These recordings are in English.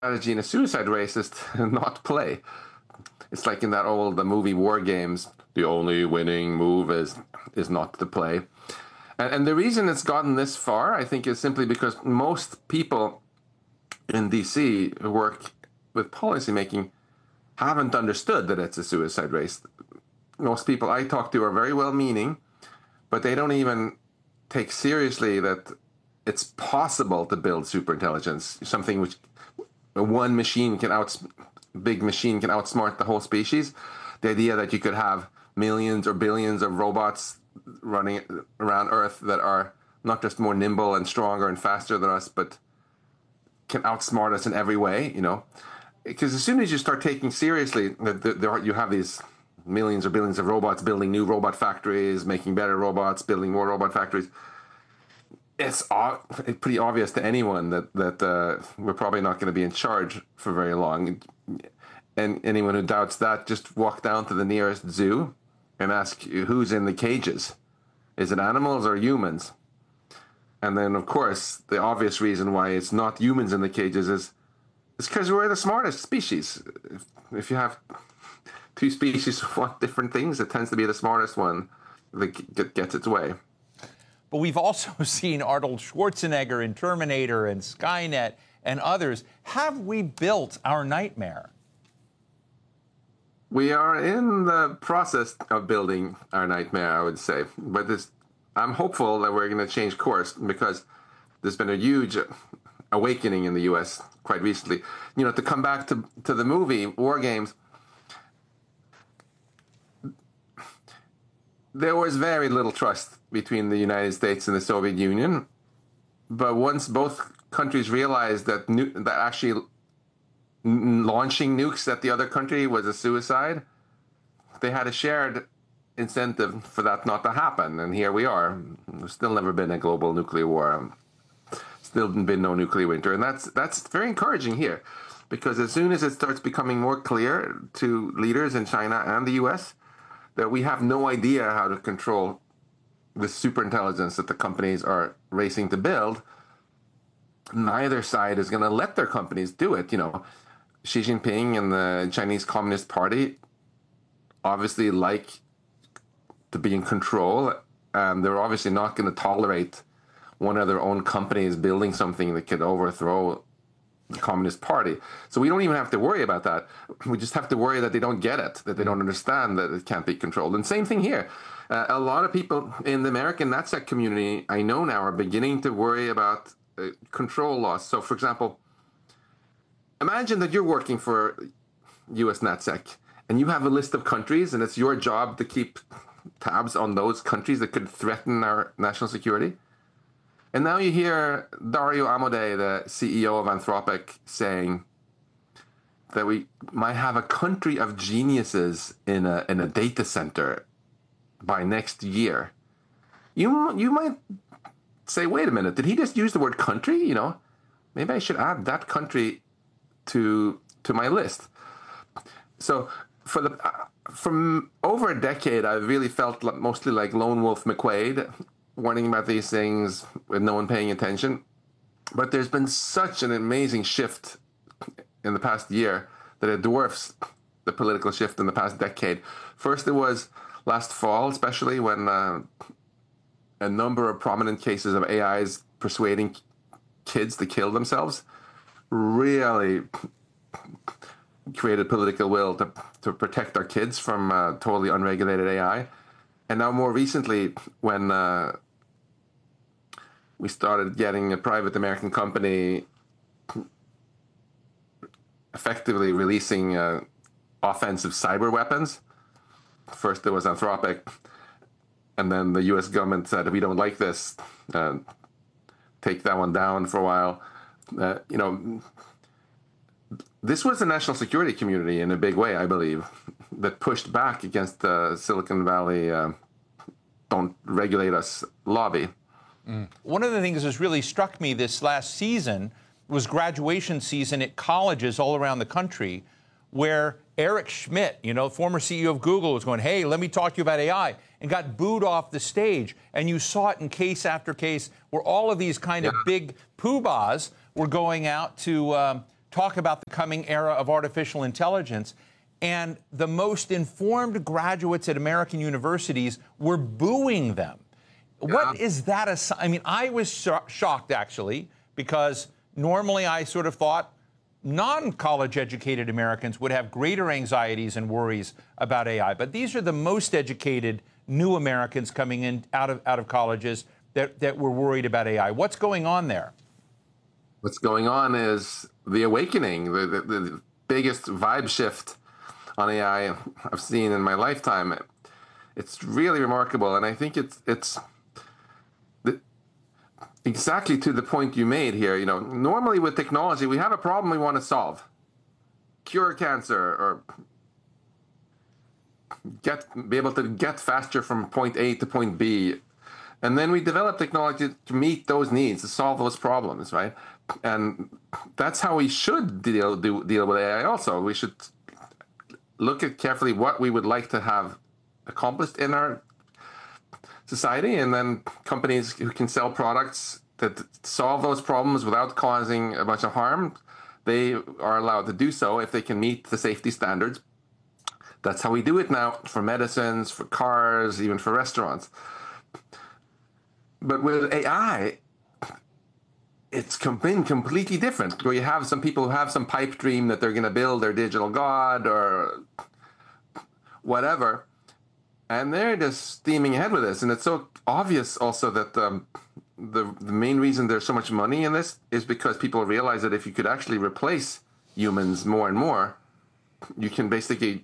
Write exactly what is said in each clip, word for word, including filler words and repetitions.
strategy in a suicide race is to not play. It's like in that old the movie War Games, the only winning move is is not to play. And, and the reason it's gotten this far, I think, is simply because most people in D C who work with policymaking haven't understood that it's a suicide race. Most people I talk to are very well-meaning, but they don't even take seriously that it's possible to build superintelligence, something which one machine can out, big machine can outsmart the whole species. The idea that you could have millions or billions of robots running around Earth that are not just more nimble and stronger and faster than us, but can outsmart us in every way, you know. Because as soon as you start taking seriously that there you have these millions or billions of robots building new robot factories, making better robots, building more robot factories, it's pretty obvious to anyone that that uh, we're probably not going to be in charge for very long. And anyone who doubts that, just walk down to the nearest zoo and ask who's in the cages. Is it animals or humans? And then, of course, the obvious reason why it's not humans in the cages is it's because we're the smartest species. If, if you have two species who want different things, it tends to be the smartest one that gets its way. But we've also seen Arnold Schwarzenegger in Terminator and Skynet and others. Have we built our nightmare? We are in the process of building our nightmare, I would say. But this, I'm hopeful that we're going to change course because there's been a huge awakening in the U S quite recently. You know, to come back to, to the movie War Games, there was very little trust between the United States and the Soviet Union. But once both countries realized that nu- that actually n- launching nukes at the other country was a suicide, they had a shared incentive for that not to happen. And here we are. There's still never been a global nuclear war. Still been no nuclear winter. And that's that's very encouraging here. Because as soon as it starts becoming more clear to leaders in China and the U S that we have no idea how to control the superintelligence that the companies are racing to build, neither side is going to let their companies do it. You know, Xi Jinping and the Chinese Communist Party obviously like to be in control. Um, they're obviously not going to tolerate one of their own companies building something that could overthrow the Communist Party. So we don't even have to worry about that. We just have to worry that they don't get it, that they don't understand that it can't be controlled. And same thing here. Uh, a lot of people in the American NatSec community, I know now, are beginning to worry about uh, control loss. So, for example, imagine that you're working for U S NatSec and you have a list of countries and it's your job to keep tabs on those countries that could threaten our national security. And now you hear Dario Amodei, the C E O of Anthropic, saying that we might have a country of geniuses in a in a data center by next year. You you might say, wait a minute, did he just use the word country? You know, maybe I should add that country to to my list. So for the uh, from over a decade, I really felt like, mostly like Lone Wolf McQuade, warning about these things with no one paying attention. But there's been such an amazing shift in the past year that it dwarfs the political shift in the past decade. First, it was last fall, especially when uh, a number of prominent cases of A Is persuading kids to kill themselves really created political will to, to protect our kids from uh, totally unregulated A I. And now more recently, when uh, we started getting a private American company effectively releasing uh, offensive cyber weapons. First there was Anthropic, and then the U S government said, we don't like this, uh, take that one down for a while. Uh, you know, this was the national security community in a big way, I believe, that pushed back against the Silicon Valley uh, don't regulate us lobby. Mm. One of the things that's really struck me this last season was graduation season at colleges all around the country, where Eric Schmidt, you know, former C E O of Google, was going, hey, let me talk to you about A I, and got booed off the stage. And you saw it in case after case where all of these kind of big poobahs were going out to um, talk about the coming era of artificial intelligence, and the most informed graduates at American universities were booing them. Yeah. What is that? A, I mean, I was so- shocked, actually, because normally I sort of thought non-college educated Americans would have greater anxieties and worries about A I. But these are the most educated new Americans coming in out of out of colleges that, that were worried about A I. What's going on there? What's going on is the awakening, the, the, the biggest vibe shift on A I I've seen in my lifetime. It's really remarkable, and I think it's it's the, exactly to the point you made here. You know, normally with technology, we have a problem we want to solve, cure cancer, or get be able to get faster from point A to point B, and then we develop technology to meet those needs, to solve those problems, right? And that's how we should deal do, deal with A I. Also, we should look at carefully what we would like to have accomplished in our society, and then companies who can sell products that solve those problems without causing a bunch of harm, they are allowed to do so if they can meet the safety standards. That's how we do it now for medicines, for cars, even for restaurants. But with A I, it's been completely different, where you have some people who have some pipe dream that they're going to build their digital god or whatever, and they're just steaming ahead with this. And it's so obvious also that um, the, the main reason there's so much money in this is because people realize that if you could actually replace humans more and more, you can basically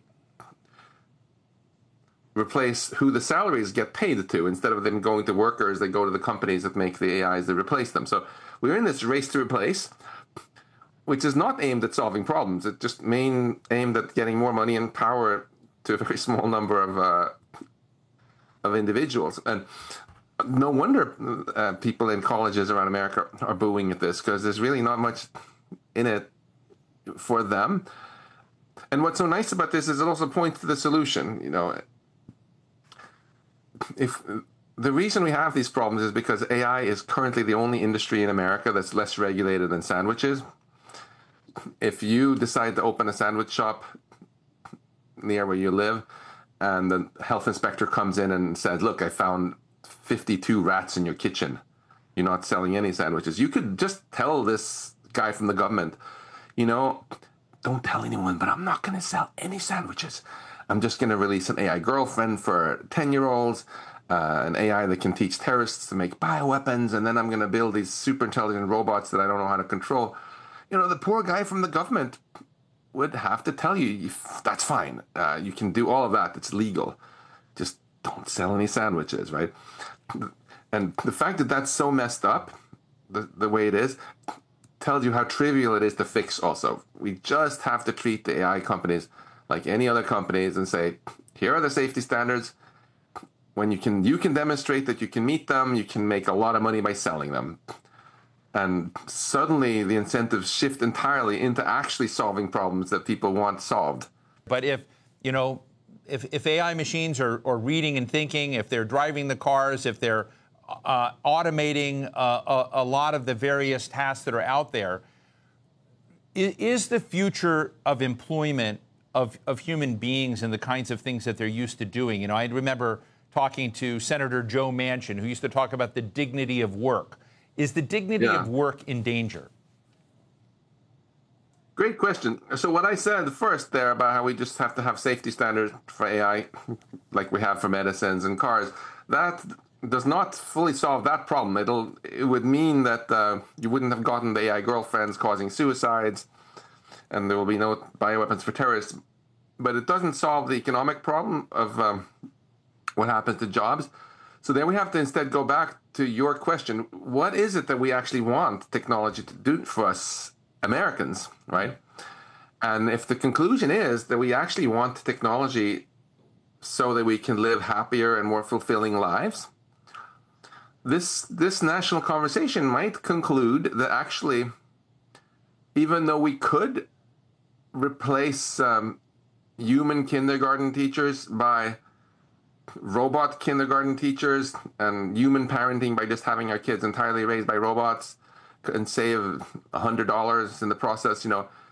replace who the salaries get paid to. Instead of them going to workers, they go to the companies that make the A Is that replace them. So we're in this race to replace, which is not aimed at solving problems. It's just main aimed at getting more money and power to a very small number of uh, of individuals. And no wonder uh, people in colleges around America are booing at this, because there's really not much in it for them. And what's so nice about this is it also points to the solution. You know, if the reason we have these problems is because A I is currently the only industry in America that's less regulated than sandwiches. If you decide to open a sandwich shop near where you live, and the health inspector comes in and says, look, I found fifty-two rats in your kitchen, you're not selling any sandwiches, you could just tell this guy from the government, you know, don't tell anyone, but I'm not going to sell any sandwiches. I'm just going to release an A I girlfriend for ten-year-olds, uh, an A I that can teach terrorists to make bioweapons, and then I'm going to build these super intelligent robots that I don't know how to control. You know, the poor guy from the government would have to tell you, that's fine. Uh, you can do all of that. It's legal. Just don't sell any sandwiches, right? And the fact that that's so messed up, the, the way it is, tells you how trivial it is to fix also. We just have to treat the A I companies like any other companies and say, here are the safety standards. When you can, you can demonstrate that you can meet them, you can make a lot of money by selling them. And suddenly the incentives shift entirely into actually solving problems that people want solved. But if, you know, if, if A I machines are, are reading and thinking, if they're driving the cars, if they're uh, automating uh, a, a lot of the various tasks that are out there, is, is the future of employment of, of human beings and the kinds of things that they're used to doing? You know, I remember talking to Senator Joe Manchin, who used to talk about the dignity of work. Is the dignity yeah. of work in danger? Great question. So what I said first there about how we just have to have safety standards for A I, like we have for medicines and cars, that does not fully solve that problem. It'll it would mean that uh, you wouldn't have gotten the A I girlfriends causing suicides, and there will be no bioweapons for terrorists. But it doesn't solve the economic problem of um, what happens to jobs. So then we have to instead go back to your question. What is it that we actually want technology to do for us Americans, right? And if the conclusion is that we actually want technology so that we can live happier and more fulfilling lives, this this national conversation might conclude that actually, even though we could replace um, human kindergarten teachers by robot kindergarten teachers and human parenting by just having our kids entirely raised by robots, and save a hundred dollars in the process. You know,